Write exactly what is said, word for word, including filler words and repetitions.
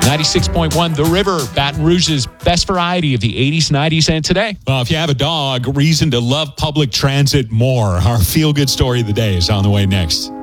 ninety-six point one The River, Baton Rouge's best variety of the eighties, nineties, and today. Well, if you have a dog, reason to love public transit more. Our feel-good story of the day is on the way next.